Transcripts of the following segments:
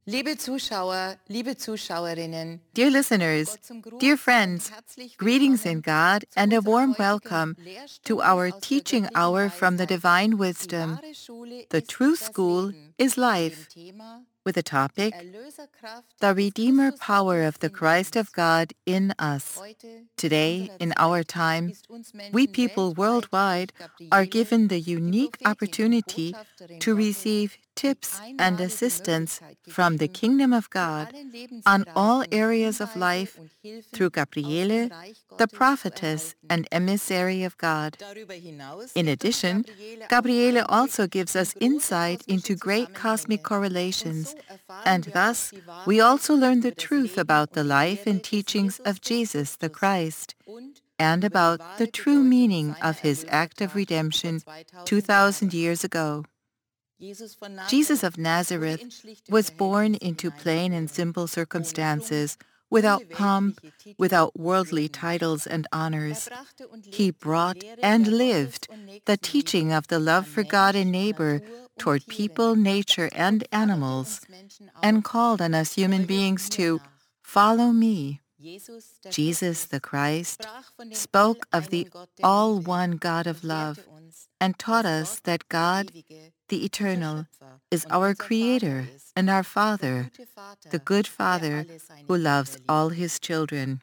Liebe Zuschauer, liebe Zuschauerinnen, Dear listeners, dear friends, greetings in God and a warm welcome to our teaching hour from the Divine Wisdom. The true school is life, with the topic, the Redeemer Power of the Christ of God in us. Today, in our time, we people worldwide are given the unique opportunity to receive tips and assistance from the Kingdom of God on all areas of life through Gabriele, the prophetess and emissary of God. In addition, Gabriele also gives us insight into great cosmic correlations, and thus we also learn the truth about the life and teachings of Jesus the Christ, and about the true meaning of his act of redemption 2,000 years ago. Jesus of Nazareth was born into plain and simple circumstances, without pomp, without worldly titles and honors. He brought and lived the teaching of the love for God and neighbor toward people, nature, and animals, and called on us human beings to follow me. Jesus the Christ spoke of the all-one God of love and taught us that God, the Eternal, is our Creator and our Father, the good Father who loves all his children.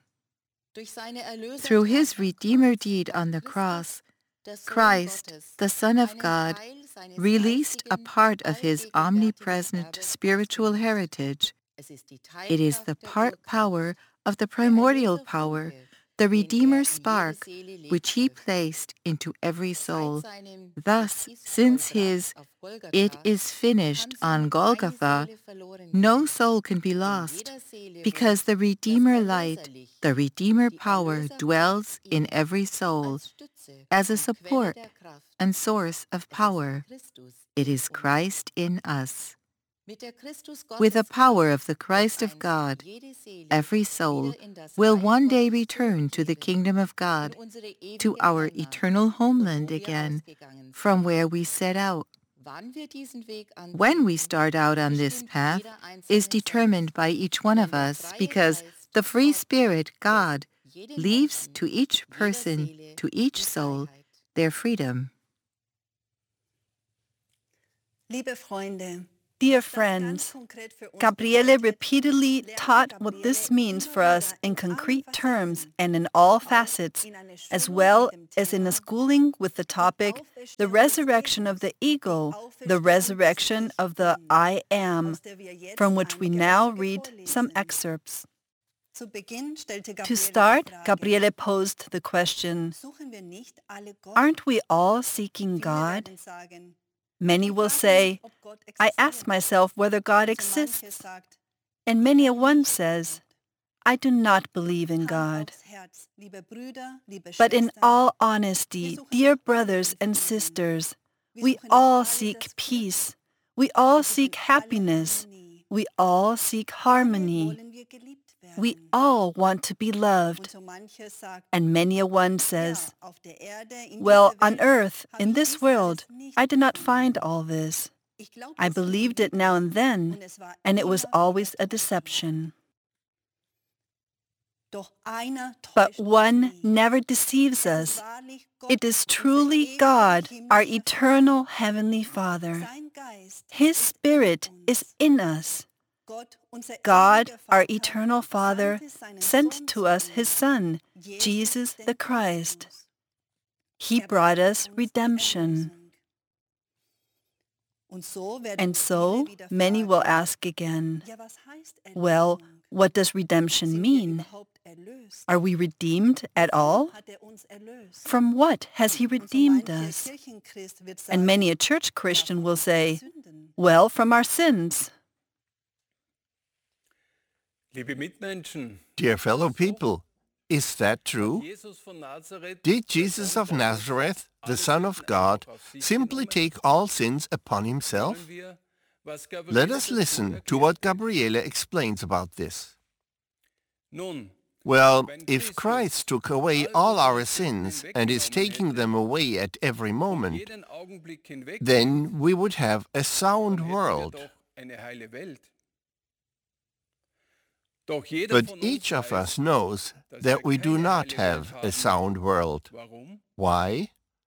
Through his Redeemer deed on the cross, Christ, the Son of God, released a part of his omnipresent spiritual heritage. It is the part power of the primordial power, the Redeemer spark, which he placed into every soul. Thus, since his "it is finished" on Golgotha, no soul can be lost, because the Redeemer light, the Redeemer power dwells in every soul as a support and source of power. It is Christ in us. With the power of the Christ of God, every soul will one day return to the kingdom of God, to our eternal homeland again, from where we set out. When we start out on this path is determined by each one of us, because the free Spirit, God, leaves to each person, to each soul, their freedom. Liebe Freunde, Dear friends, Gabriele repeatedly taught what this means for us in concrete terms and in all facets, as well as in a schooling with the topic, the resurrection of the ego, the resurrection of the I Am, from which we now read some excerpts. To start, Gabriele posed the question, aren't we all seeking God? Many will say, I ask myself whether God exists. And many a one says, I do not believe in God. But in all honesty, dear brothers and sisters, we all seek peace. We all seek happiness. We all seek harmony. We all want to be loved. And many a one says, well, on earth, in this world, I did not find all this. I believed it now and then, and it was always a deception. But one never deceives us. It is truly God, our eternal Heavenly Father. His Spirit is in us. God, our eternal Father, sent to us His Son, Jesus the Christ. He brought us redemption. And so, many will ask again, well, what does redemption mean? Are we redeemed at all? From what has He redeemed us? And many a church Christian will say, well, from our sins. Dear fellow people, is that true? Did Jesus of Nazareth, the Son of God, simply take all sins upon himself? Let us listen to what Gabriele explains about this. Well, if Christ took away all our sins and is taking them away at every moment, then we would have a sound world. But each of us knows that we do not have a sound world. Why?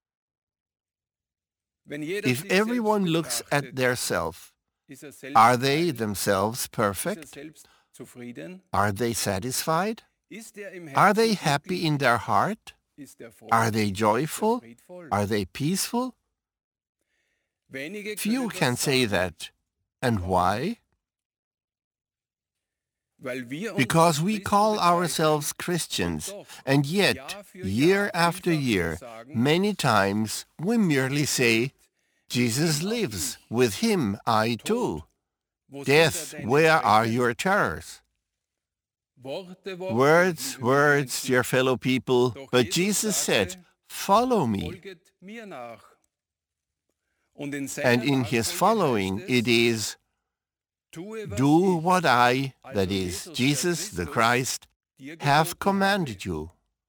If everyone looks at their self, are they themselves perfect? Are they satisfied? Are they happy in their heart? Are they joyful? Are they peaceful? Few can say that. And why? Because we call ourselves Christians, and yet, year after year, many times we merely say, Jesus lives, with him I too. Death, where are your terrors? Words, words, dear fellow people, but Jesus said, follow me. And in his following it is, do what I, that is, Jesus the Christ, have commanded you.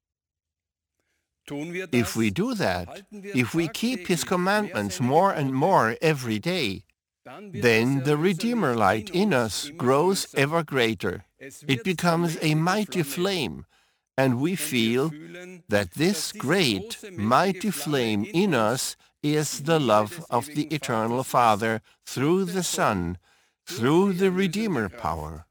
If we do that, if we keep his commandments more and more every day, then the Redeemer light in us grows ever greater. It becomes a mighty flame, and we feel that this great, mighty flame in us is the love of the Eternal Father through the Son, through the Redeemer power.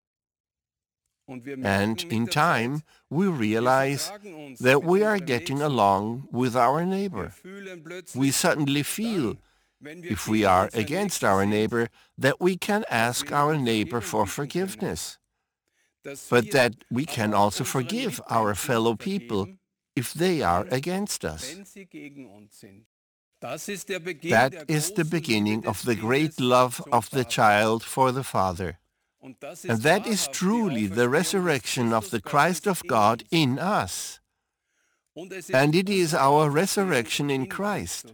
And in time, we realize that we are getting along with our neighbor. We suddenly feel, if we are against our neighbor, that we can ask our neighbor for forgiveness, but that we can also forgive our fellow people if they are against us. That is the beginning of the great love of the child for the Father. And that is truly the resurrection of the Christ of God in us. And it is our resurrection in Christ.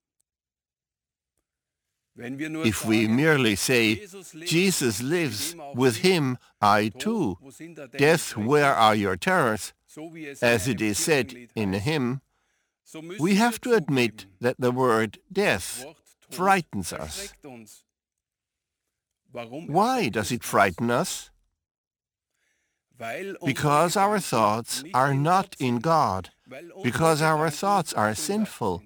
If we merely say, Jesus lives, with him I too, death, where are your terrors, as it is said in a hymn, we have to admit that the word death frightens us. Why does it frighten us? Because our thoughts are not in God, because our thoughts are sinful.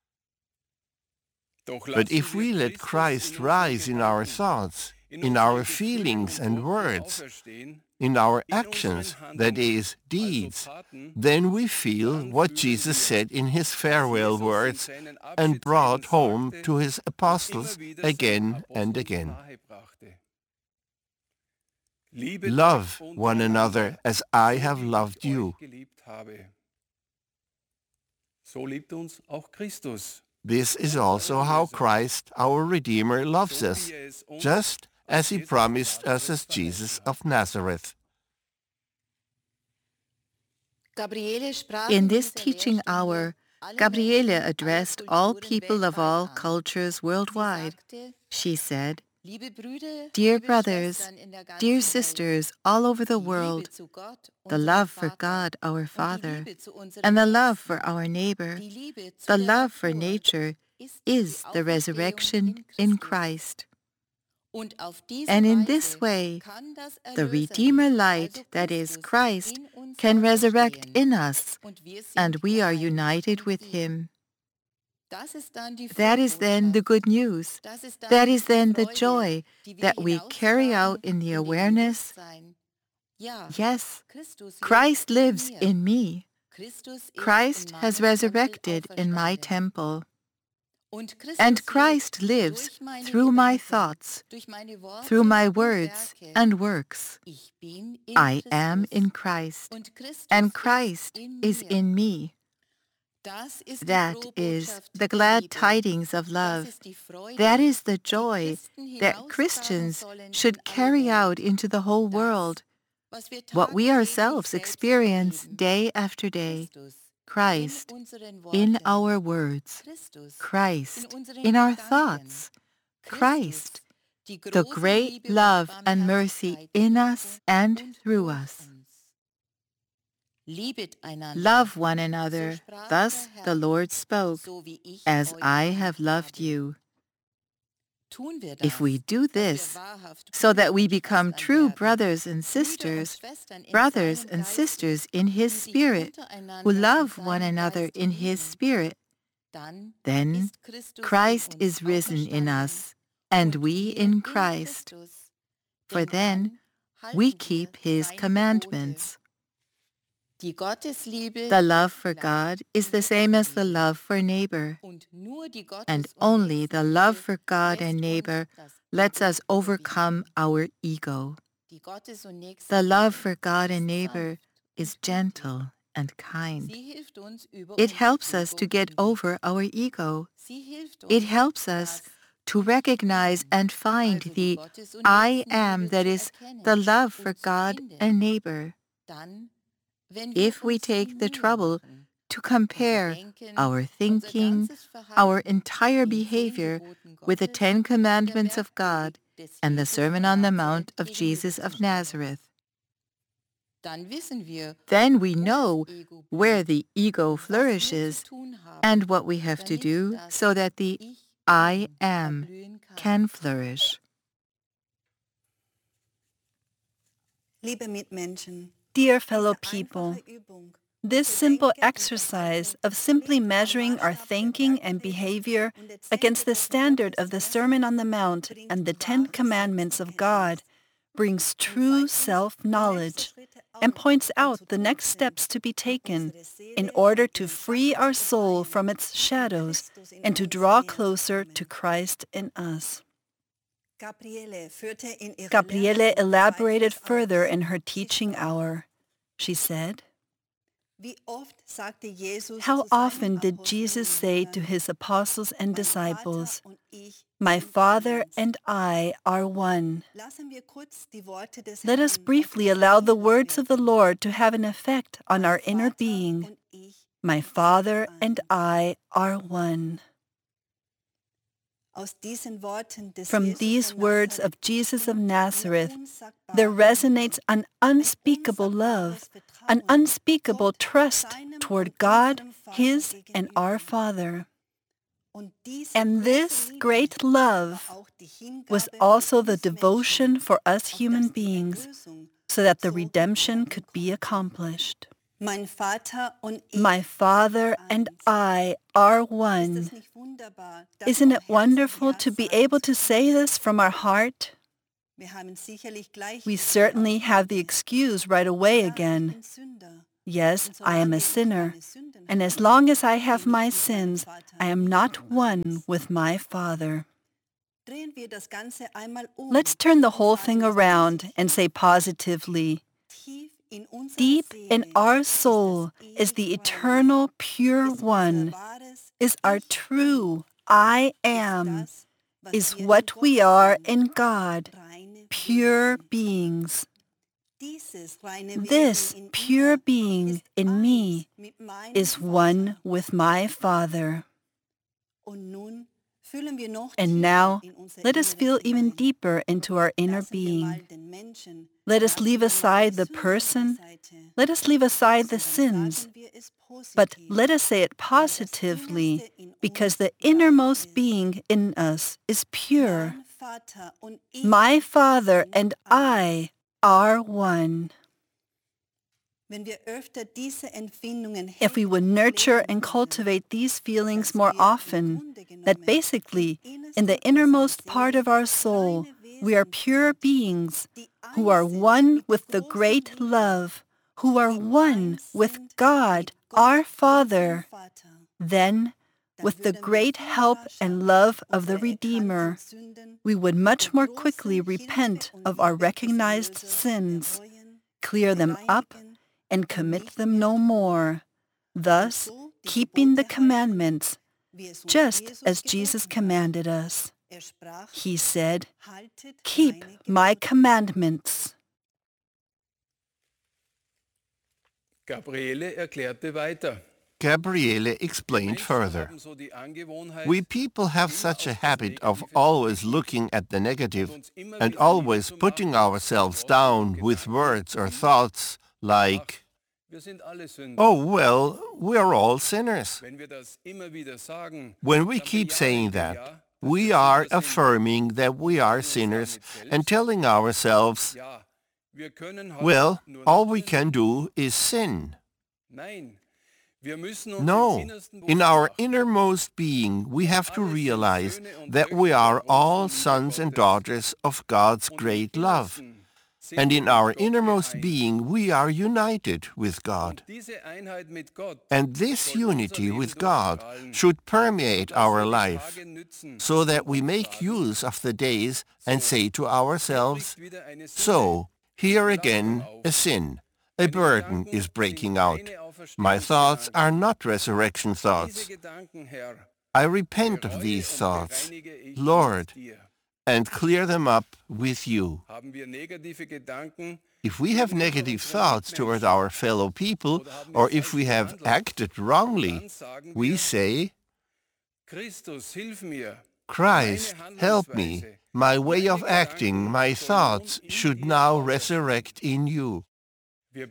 But if we let Christ rise in our thoughts, in our feelings and words, in our actions, that is, deeds, then we feel what Jesus said in his farewell words and brought home to his apostles again and again. Love one another as I have loved you. This is also how Christ, our Redeemer, loves us, just as he promised us as Jesus of Nazareth. In this teaching hour, Gabriele addressed all people of all cultures worldwide. She said, Dear brothers, dear sisters all over the world, the love for God our Father and the love for our neighbor, the love for nature is the resurrection in Christ. And in this way, the Redeemer light, that is Christ, can resurrect in us, and we are united with him. That is then the good news. That is then the joy that we carry out in the awareness, yes, Christ lives in me. Christ has resurrected in my temple. And Christ lives through my thoughts, through my words and works. I am in Christ, and Christ is in me. That is the glad tidings of love. That is the joy that Christians should carry out into the whole world. What we ourselves experience day after day. Christ in our words. Christ in our thoughts. Christ, the great love and mercy in us and through us. Love one another, thus the Lord spoke, as I have loved you. If we do this, so that we become true brothers and sisters in His Spirit, who love one another in His Spirit, then Christ is risen in us, and we in Christ. For then we keep His commandments. The love for God is the same as the love for neighbor, and only the love for God and neighbor lets us overcome our ego. The love for God and neighbor is gentle and kind. It helps us to get over our ego. It helps us to recognize and find the I am that is the love for God and neighbor. If we take the trouble to compare our thinking, our entire behavior with the 10 Commandments of God and the Sermon on the Mount of Jesus of Nazareth, then we know where the ego flourishes and what we have to do so that the I am can flourish. Liebe Mitmenschen, Dear fellow people, this simple exercise of simply measuring our thinking and behavior against the standard of the Sermon on the Mount and the 10 Commandments of God brings true self-knowledge and points out the next steps to be taken in order to free our soul from its shadows and to draw closer to Christ in us. Gabriele elaborated further in her teaching hour. She said, "How often did Jesus say to His apostles and disciples, 'My Father and I are one'?" Let us briefly allow the words of the Lord to have an effect on our inner being. My Father and I are one. From these words of Jesus of Nazareth, there resonates an unspeakable love, an unspeakable trust toward God, His and our Father. And this great love was also the devotion for us human beings, so that the redemption could be accomplished. My Father and I are one. Isn't it wonderful to be able to say this from our heart? We certainly have the excuse right away again. Yes, I am a sinner, and as long as I have my sins, I am not one with my Father. Let's turn the whole thing around and say positively, deep in our soul is the eternal pure one, is our true I am, is what we are in God, pure beings. This pure being in me is one with my Father. And now, let us feel even deeper into our inner being. Let us leave aside the person. Let us leave aside the sins. But let us say it positively, because the innermost being in us is pure. My Father and I are one. If we would nurture and cultivate these feelings more often, that basically, in the innermost part of our soul, we are pure beings who are one with the great love, who are one with God, our Father, then, with the great help and love of the Redeemer, we would much more quickly repent of our recognized sins, clear them up, and commit them no more, thus keeping the commandments, just as Jesus commanded us. He said, "Keep my commandments." Gabriele erklärte weiter. Gabriele explained further. We people have such a habit of always looking at the negative and always putting ourselves down with words or thoughts like, "Oh, well, we're all sinners." When we keep saying that, we are affirming that we are sinners and telling ourselves, well, all we can do is sin. No, in our innermost being, we have to realize that we are all sons and daughters of God's great love. And in our innermost being, we are united with God. And this unity with God should permeate our life, so that we make use of the days and say to ourselves, so, here again a sin, a burden is breaking out. My thoughts are not resurrection thoughts. I repent of these thoughts, Lord, and clear them up with you. If we have negative thoughts toward our fellow people, or if we have acted wrongly, we say, Christ, help me. My way of acting, my thoughts should now resurrect in you. We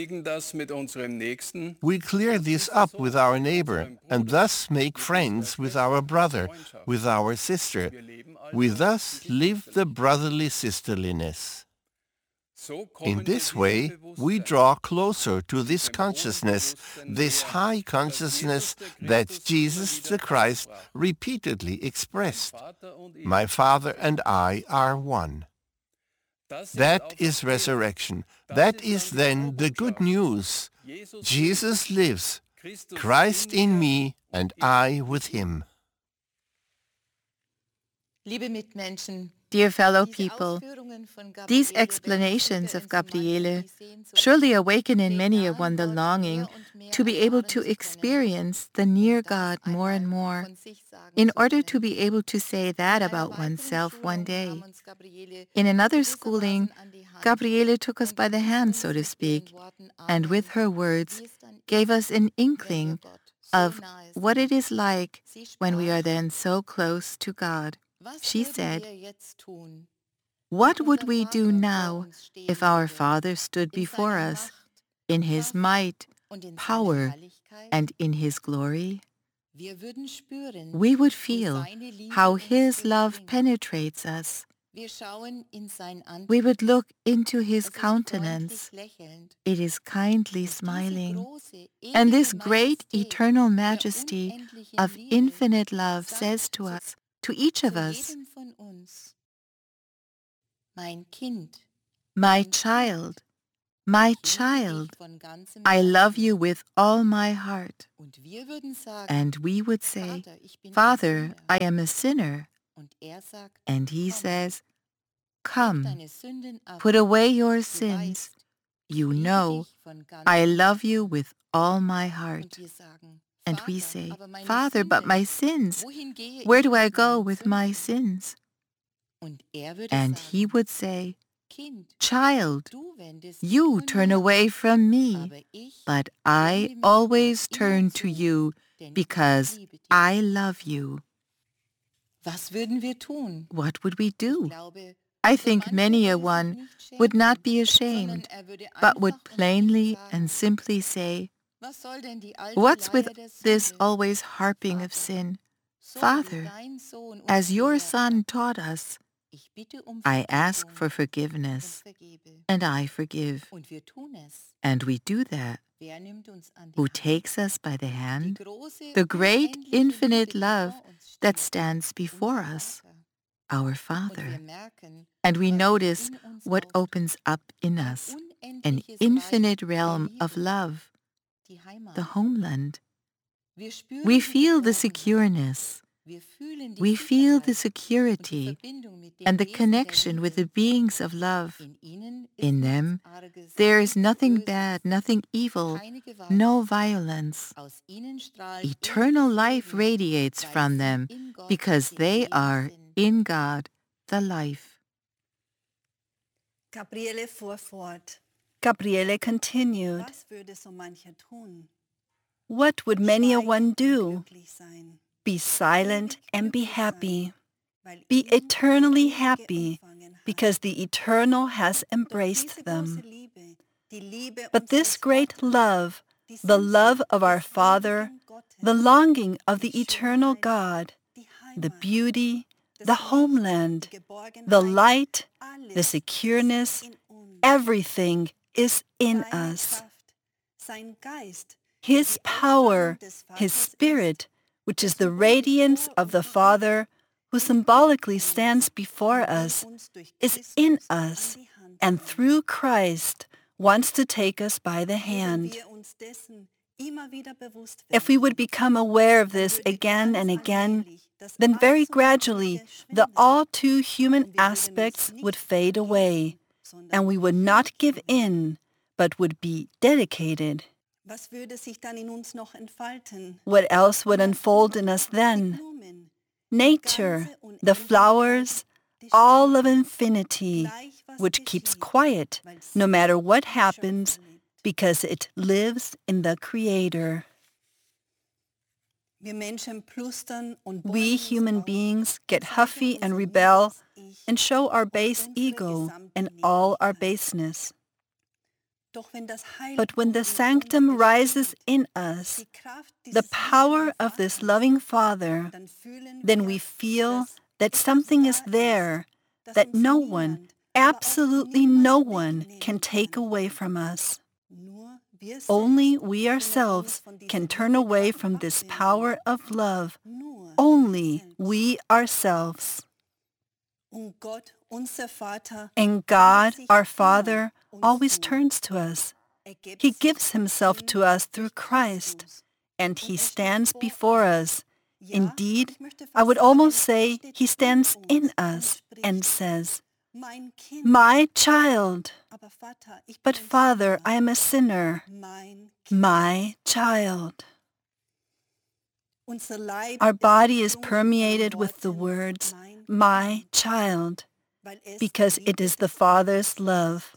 clear this up with our neighbor and thus make friends with our brother, with our sister. We thus live the brotherly sisterliness. In this way, we draw closer to this consciousness, this high consciousness that Jesus the Christ repeatedly expressed. My Father and I are one. That is resurrection. That is then the good news. Jesus lives, Christ in me and I with him. Dear fellow people, these explanations of Gabriele surely awaken in many a one the longing to be able to experience the near God more and more, in order to be able to say that about oneself one day. In another schooling, Gabriele took us by the hand, so to speak, and with her words gave us an inkling of what it is like when we are then so close to God. She said, "What would we do now if our Father stood before us in his might, power, and in his glory? We would feel how his love penetrates us. We would look into his countenance. It is kindly smiling. And this great eternal majesty of infinite love says to us, to each of us, my child, I love you with all my heart." And we would say, "Father, I am a sinner." And he says, "Come, put away your sins. You know, I love you with all my heart." And we say, "Father, but my sins, where do I go with my sins?" And he would say, "Child, you turn away from me, but I always turn to you because I love you." What would we do? I think many a one would not be ashamed, but would plainly and simply say, "What's with this always harping of sin? Father, as your Son taught us, I ask for forgiveness, and I forgive." And we do that. Who takes us by the hand? The great infinite love that stands before us, our Father. And we notice what opens up in us, an infinite realm of love, the homeland. We feel the secureness. We feel the security and the connection with the beings of love. In them, there is nothing bad, nothing evil, no violence. Eternal life radiates from them because they are in God, the life. Gabriele fuhr fort. Gabriele continued, "What would many a one do? Be silent and be happy. Be eternally happy because the eternal has embraced them. But this great love, the love of our Father, the longing of the eternal God, the beauty, the homeland, the light, the secureness, everything is in us. His power, His Spirit, which is the radiance of the Father, who symbolically stands before us, is in us, and through Christ wants to take us by the hand. If we would become aware of this again and again, then very gradually the all too human aspects would fade away, and we would not give in, but would be dedicated. What else would unfold in us then? Nature, the flowers, all of infinity, which keeps quiet no matter what happens, because it lives in the Creator. We human beings get huffy and rebel and show our base ego and all our baseness. But when the sanctum rises in us, the power of this loving Father, then we feel that something is there that no one, absolutely no one, can take away from us. Only we ourselves can turn away from this power of love. Only we ourselves. And God, our Father, always turns to us. He gives Himself to us through Christ, and He stands before us. Indeed, I would almost say He stands in us and says, "My child." But Father, I am a sinner. My child. Our body is permeated with the words, "My child," because it is the Father's love.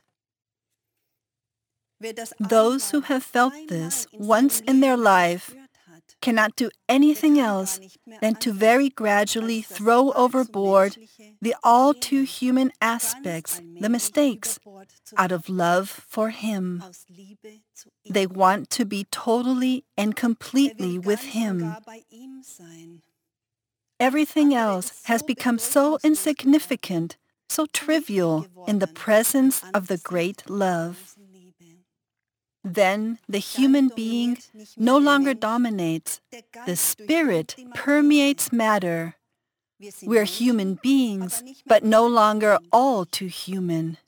Those who have felt this once in their life cannot do anything else than to very gradually throw overboard the all too human aspects, the mistakes, out of love for Him. They want to be totally and completely with Him. Everything else has become so insignificant, so trivial in the presence of the great love. Then the human being no longer dominates. The Spirit permeates matter. We are human beings, but no longer all too human.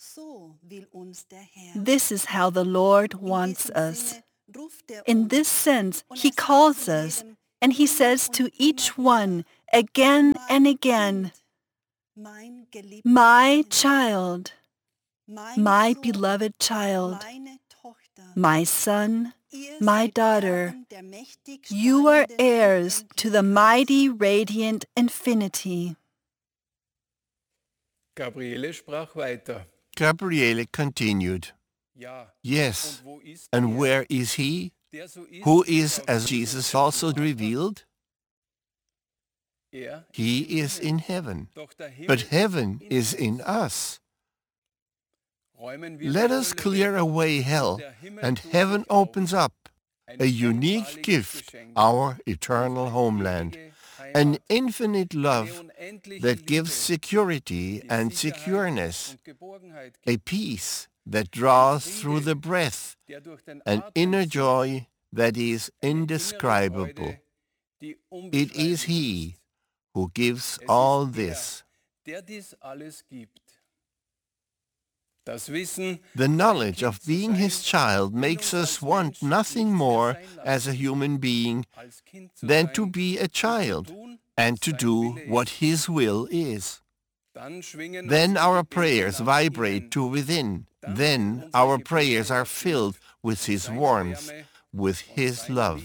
This is how the Lord wants us. In this sense, He calls us, and He says to each one again and again, "My child, my beloved child, my son, my daughter, you are heirs to the mighty, radiant infinity." Gabriele sprach weiter. Gabriele continued, "Yes, and where is He, who is as Jesus also revealed? He is in heaven, but heaven is in us. Let us clear away hell, and heaven opens up, a unique gift, our eternal homeland, an infinite love that gives security and secureness, a peace that draws through the breath, an inner joy that is indescribable. It is He who gives all this. The knowledge of being His child makes us want nothing more as a human being than to be a child and to do what His will is. Then our prayers vibrate to within. Then our prayers are filled with His warmth, with His love.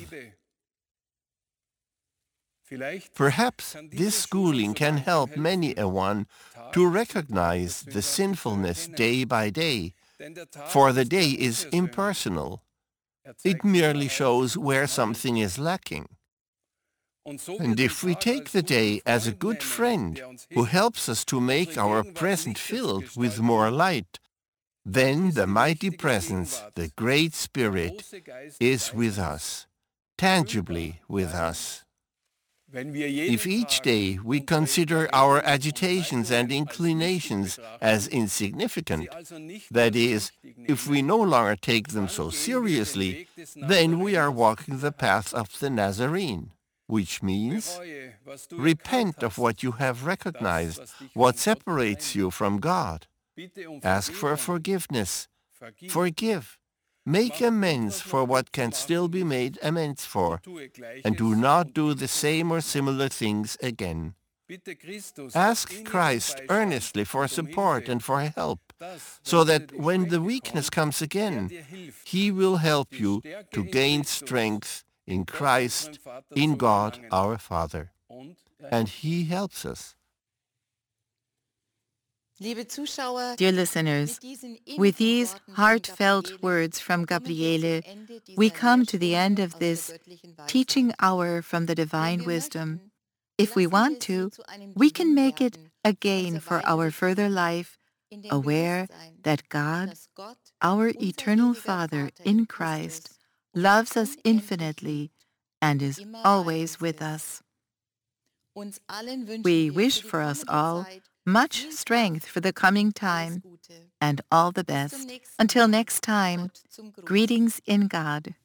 Perhaps this schooling can help many a one to recognize the sinfulness day by day, for the day is impersonal. It merely shows where something is lacking. And if we take the day as a good friend who helps us to make our present filled with more light, then the mighty presence, the Great Spirit, is with us, tangibly with us. If each day we consider our agitations and inclinations as insignificant, that is, if we no longer take them so seriously, then we are walking the path of the Nazarene, which means repent of what you have recognized, what separates you from God. Ask for forgiveness. Forgive. Make amends for what can still be made amends for, and do not do the same or similar things again. Ask Christ earnestly for support and for help, so that when the weakness comes again, He will help you to gain strength in Christ, in God our Father. And He helps us. Dear listeners, with these heartfelt words from Gabriele, we come to the end of this teaching hour from the divine wisdom. If we want to, we can make it a gain for our further life, aware that God, our eternal Father in Christ, loves us infinitely and is always with us. We wish for us all much strength for the coming time and all the best. Until next time, greetings in God.